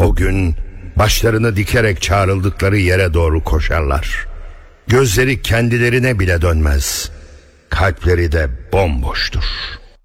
O gün başlarını dikerek çağrıldıkları yere doğru koşarlar. Gözleri kendilerine bile dönmez. Kalpleri de bomboştur.